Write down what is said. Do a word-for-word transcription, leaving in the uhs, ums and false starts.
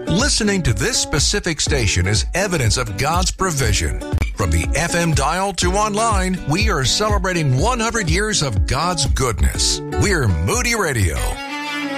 Listening to this specific station is evidence of God's provision. From the F M dial to online, we are celebrating one hundred years of God's goodness. We're Moody Radio.